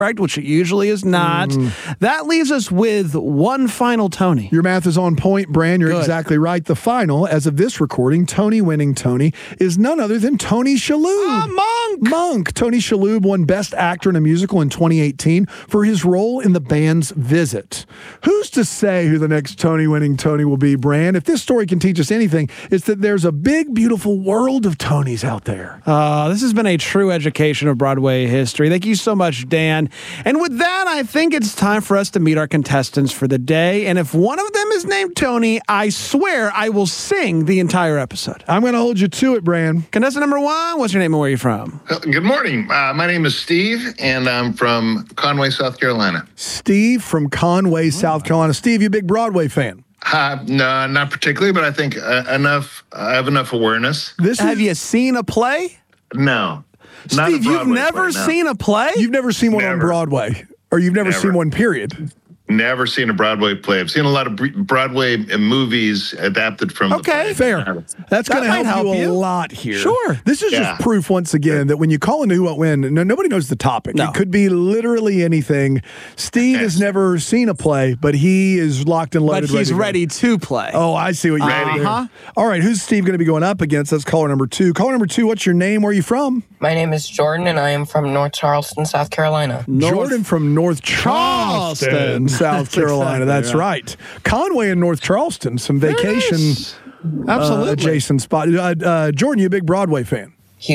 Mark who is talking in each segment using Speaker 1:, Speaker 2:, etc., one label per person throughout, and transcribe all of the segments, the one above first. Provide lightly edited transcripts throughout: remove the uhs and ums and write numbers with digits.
Speaker 1: correct, which it usually is not. That leaves us with one final Tony.
Speaker 2: Your math is on point, Bran. You're exactly right. The final, as of this recording, Tony-winning Tony, is none other than Tony Shalhoub. Monk. Tony Shalhoub won Best Actor in a Musical in 2018 for his role in the band's Visit. Who's to say who the next Tony-winning Tony will be, Bran? If this story can teach us anything, it's that there's a big, beautiful world of Tonys out there.
Speaker 1: This has been a true education of Broadway history. Thank you so much, Dan. And with that, I think it's time for us to meet our contestants for the day. And if one of them is named Tony, I swear I will sing the entire episode.
Speaker 2: I'm going to hold you to it, Bran.
Speaker 1: Contestant number one, what's your name and where are you from?
Speaker 3: Good morning. My name is Steve, and I'm from Conway, South Carolina.
Speaker 2: Steve from Conway, South Carolina. Steve, you a big Broadway fan?
Speaker 3: No, not particularly, but I think I have enough awareness.
Speaker 1: Have you seen a play?
Speaker 3: No.
Speaker 1: Steve, you've never seen a play?
Speaker 2: You've never seen one on Broadway? Or you've never seen one, period?
Speaker 3: Never seen a Broadway play. I've seen a lot of Broadway movies adapted from the play.
Speaker 2: Fair. That's going to help you a lot here.
Speaker 1: Sure.
Speaker 2: This is just proof once again that when you call into Who What When, nobody knows the topic.
Speaker 1: No.
Speaker 2: It could be literally anything. Steve has never seen a play, but he is locked and loaded.
Speaker 1: But he's ready to play.
Speaker 2: Oh, I see what you're doing. All right, who's Steve going to be going up against? That's caller number two. Caller number two, what's your name? Where are you from?
Speaker 4: My name is Jordan, and I am from North Charleston, South Carolina.
Speaker 2: Jordan from North Charleston, South Carolina. That's right. Conway and North Charleston, some vacation adjacent spot. Jordan, you a big Broadway fan?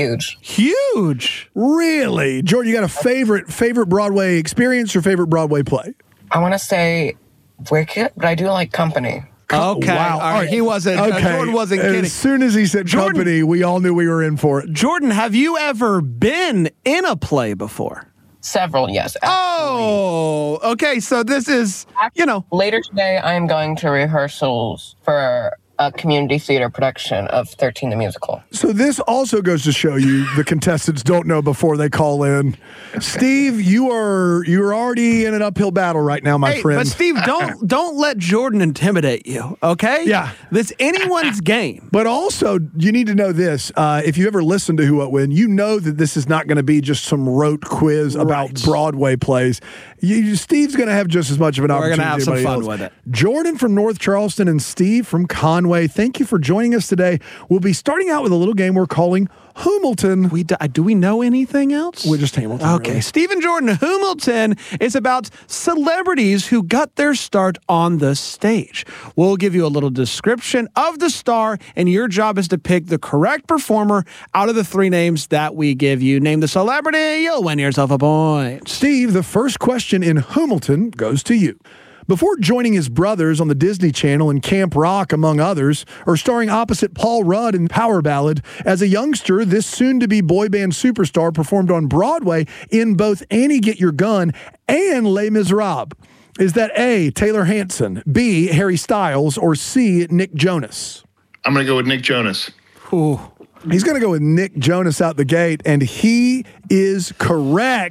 Speaker 4: Huge.
Speaker 2: Really? Jordan, you got a favorite Broadway experience or favorite Broadway play?
Speaker 4: I want to say Wicked, but I do like Company.
Speaker 1: Okay.
Speaker 2: Wow.
Speaker 1: All right. He wasn't. Jordan wasn't kidding.
Speaker 2: As soon as he said Company, we all knew we were in for it.
Speaker 1: Jordan, have you ever been in a play before?
Speaker 4: Several, yes. Actually.
Speaker 1: Oh, okay. So this is,
Speaker 4: Later today, I am going to rehearsals for a community theater production of 13 the Musical.
Speaker 2: So this also goes to show you the contestants don't know before they call in. Steve, you're already in an uphill battle right now, my friend.
Speaker 1: But Steve, don't let Jordan intimidate you, okay?
Speaker 2: Yeah.
Speaker 1: This anyone's game.
Speaker 2: But also, you need to know this. If you ever listen to Who What When, you know that this is not going to be just some rote quiz about Broadway plays. Steve's going to have just as much of an opportunity.
Speaker 1: We're going to have some fun with it.
Speaker 2: Jordan from North Charleston and Steve from Conway, thank you for joining us today. We'll be starting out with a little game we're calling Hamilton.
Speaker 1: Do we know anything else?
Speaker 2: We're just Hamilton.
Speaker 1: Okay.
Speaker 2: Really.
Speaker 1: Stephen Jordan, Hamilton is about celebrities who got their start on the stage. We'll give you a little description of the star, and your job is to pick the correct performer out of the three names that we give you. Name the celebrity, you'll win yourself a point.
Speaker 2: Steve, the first question in Hamilton goes to you. Before joining his brothers on the Disney Channel and Camp Rock, among others, or starring opposite Paul Rudd in Power Ballad, as a youngster, this soon-to-be boy band superstar performed on Broadway in both Annie Get Your Gun and Les Miserables. Is that A, Taylor Hanson, B, Harry Styles, or C, Nick Jonas?
Speaker 3: I'm going to go with Nick Jonas.
Speaker 1: Ooh.
Speaker 2: He's going to go with Nick Jonas out the gate, and he is correct.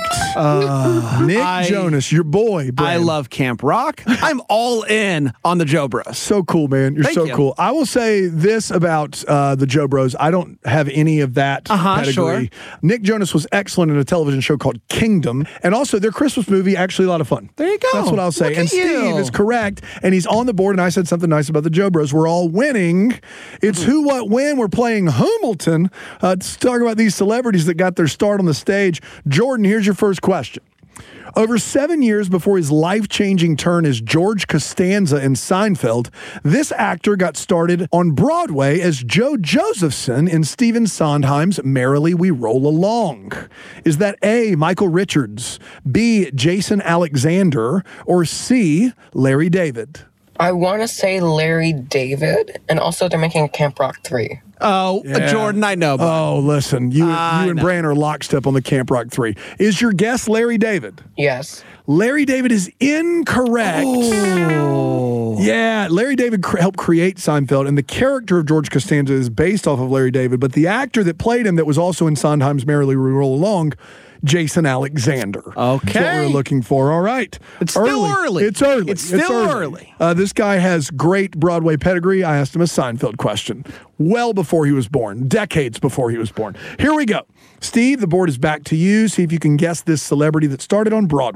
Speaker 2: Nick Jonas, your boy. Brand.
Speaker 1: I love Camp Rock. I'm all in on the Joe Bros.
Speaker 2: So cool, man. You're
Speaker 1: Thank
Speaker 2: so
Speaker 1: you.
Speaker 2: cool. I will say this about the Joe Bros. I don't have any of that pedigree.
Speaker 1: Sure.
Speaker 2: Nick Jonas was excellent in a television show called Kingdom, and also their Christmas movie, actually a lot of fun.
Speaker 1: There you go.
Speaker 2: That's what I'll say.
Speaker 1: Look
Speaker 2: And
Speaker 1: at you.
Speaker 2: Steve is correct, and he's on the board, and I said something nice about the Joe Bros. We're all winning. It's Who, What, When. We're playing Hamilton. Let's talk about these celebrities that got their start on the stage. Jordan, here's your first question. Over 7 years before his life-changing turn as George Costanza in Seinfeld, this actor got started on Broadway as Joe Josephson in Stephen Sondheim's Merrily We Roll Along. Is that A, Michael Richards, B, Jason Alexander, or C, Larry David?
Speaker 4: I want to say Larry David, and also they're making Camp Rock 3.
Speaker 1: Oh,
Speaker 2: Yeah.
Speaker 1: Jordan, I know.
Speaker 2: Oh, listen, you and Bran are lockstep on the Camp Rock 3. Is your guess Larry David?
Speaker 4: Yes.
Speaker 2: Larry David is incorrect.
Speaker 1: Oh.
Speaker 2: Yeah, Larry David helped create Seinfeld, and the character of George Costanza is based off of Larry David, but the actor that played him that was also in Sondheim's Merrily We Roll Along, Jason Alexander.
Speaker 1: Okay.
Speaker 2: That's what we're looking for. All right.
Speaker 1: It's still early.
Speaker 2: It's early.
Speaker 1: It's still early.
Speaker 2: This guy has great Broadway pedigree. I asked him a Seinfeld question well before he was born, decades before he was born. Here we go. Steve, the board is back to you. See if you can guess this celebrity that started on Broadway.